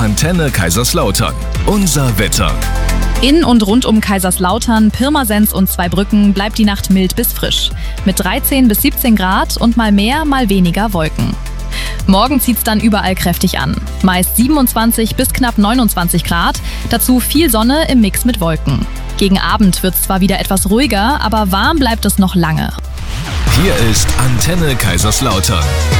Antenne Kaiserslautern. Unser Wetter. In und rund um Kaiserslautern, Pirmasens und Zweibrücken bleibt die Nacht mild bis frisch. Mit 13 bis 17 Grad und mal mehr, mal weniger Wolken. Morgen zieht's dann überall kräftig an. Meist 27 bis knapp 29 Grad, dazu viel Sonne im Mix mit Wolken. Gegen Abend wird's zwar wieder etwas ruhiger, aber warm bleibt es noch lange. Hier ist Antenne Kaiserslautern.